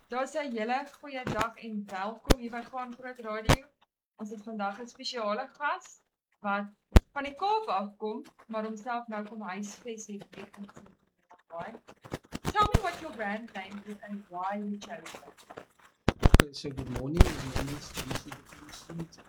Daar sê julle goeiedag en welkom hier by Gaan Groot Radio. Ons het vandag 'n spesiale gas wat van die Kaap afkom, maar homself nou kom huisves het. Tell me what your brand name is and why you chose it. So good morning. My name is JC Street.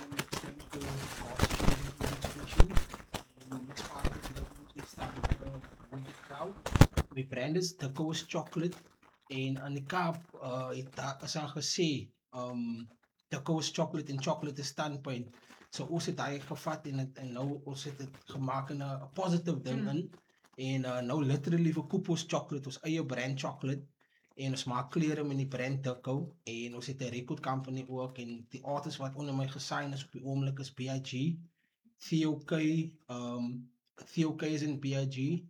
My brand is the Coast Chocolate en aan die Kaap het as al gesê the Coast Chocolate en chocolate standpoint. So ons het hy gevat en nou ons het dit gemaak in 'n positive ding in en nou literally verkoop ons chocolate, ons eie brand chocolate. En ons maak klere met die brand Dikko en ons het 'n record company ook en die artists wat onder my gesign is op die oomblik is BIG, Theo K is in BIG,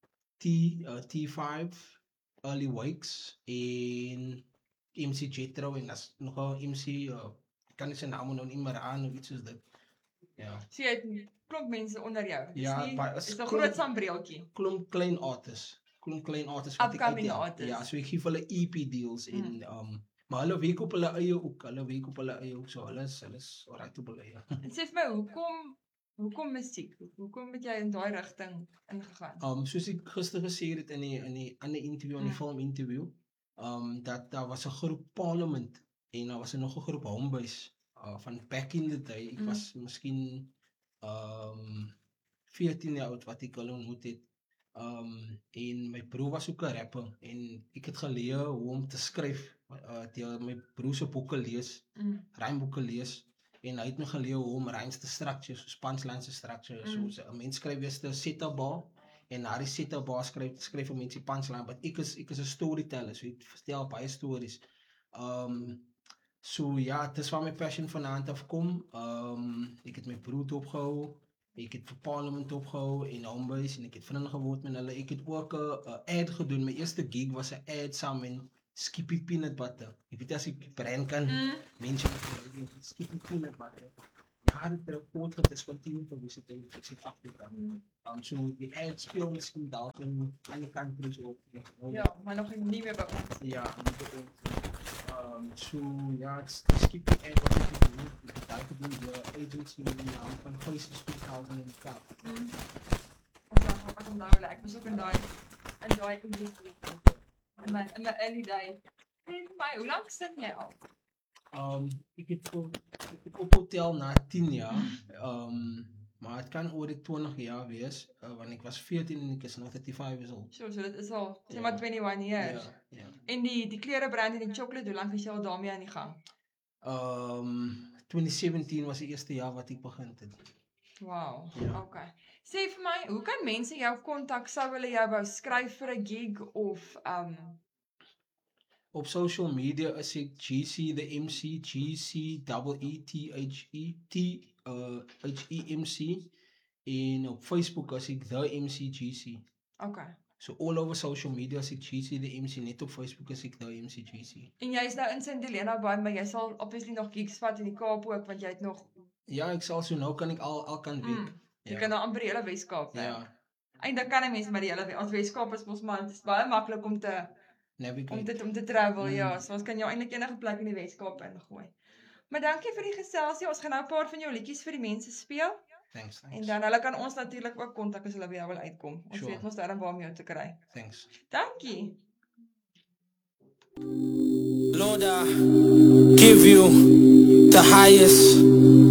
T5, Early Wakes en MC Jetro en as nog 'n MC kan nie sy naam nou nie meer aan of iets soos dit. Ja. So jy het klomp mense onder jou. Dis Ja, nie, maar is 'n groot sambreeltjie. Klomp klein artists wat Upcoming artists. Ja, so ek gee vir hulle EP deals en maar hulle werk op hulle eie ook, so hulle is alright op hulle eie. En sê vir my, hoekom musiek? Hoekom het jy in daai rigting ingegaan? Soos ek gister gesê het in die ander interview, in die film interview, dat daar was 'n groep Parliament en daar was nog 'n groep Homeboys van back in the day. Ek was miskien 14 jaar oud wat ek hulle ontmoet het. En my broer was ook 'n rapper en ek het geleer hoe om te skryf deur my broer se boeke lees, rymboeke lees en hy het my geleer hoe om rhymes te structure, so punchlines te structure. So 'n mens skryf eers 'n setup bar en na die setup bar skryf 'n mens die punchline, but ek is 'n storyteller, so ek vertel baie stories. So ja, dis waar my passion vanaand afkom. Ek het my broer opgehou. Ek het vir Parliament opgehou en Homeboys en ek het vriende geword met hulle. Ek het ook 'n ad gedoen. My eerste gig was 'n ad saam met Skippy Peanut Butter. Ek weet as ek brand kan mense Skippy Peanut Butter. Ja, dit het ook gediscontinued vir Suid-Afrika. So die ad speel miskien dalk in ander countries ook. Ja, maar nog nie meer by ons. Ja, nie by ons. So ja, it's Skippy ad wat ek doen. Ek het daai gedoen deur agency met die naam van Voices 2000 in Kaap. Ons onthou ek was ook in daai industrie. In my early days. En my, hoe lank sing jy al? Ek het op hotel na 10 jaar. Maar het kan oor die 20 jaar wees, want ek was 14 en ek is nou 35 years old. So dit is al, sê maar 21 years. Ja. En die klerebrand en die chocolate, hoe lank is jy al daarmee aan die gang? 2017 was die eerste jaar wat ek begin het. Wow, Ja. okay. Sê vir my, hoe kan mense jou kontak, sou hulle jou wou skryf vir 'n gig of Op social media is ek GC the MC, GCEETHEMC en op Facebook is ek the MC GC. okay. So all over social media is ek GC the MC, net op Facebook is ek the MC GC. En jy's nou in St Helena Bay, maar jy sal obviously nog gigs vat in die Kaap ook, want jy het nog Ja, ek sal so nou kan ek al kan week. jy kan nou amper die hele Weskaap. Ja. Eintlik kan 'n mens maar die hele ons Weskaap is mos maar dit is baie maklik om te travel, ja. So ons kan jou eintlik enige plek in die Weskaap ingooi. Maar dankie vir die geselsie. Ons gaan nou 'n paar van jou liedjies vir die mense speel. Thanks. En dan hulle kan ons natuurlik ook kontak as hulle by jou wil uitkom. Ons Sure. weet mos daarom waar om jou te kry. Thanks. Dankie. Lord, I give you the highest